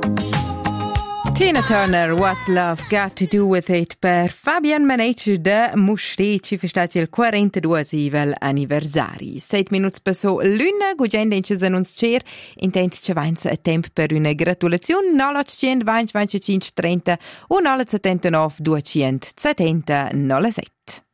Tina Turner, What's Love Got to Do With It per Fabian Manetsch de Muschri, ci festeggia il 42 anniversari. 7 minuti passò l'una, gugenda in ci annunz cer, intent ci vains a temp per una gratulazione, 920 25 30 o 979 270 07.